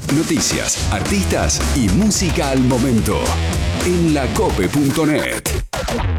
noticias, artistas y música al momento en lacope.net.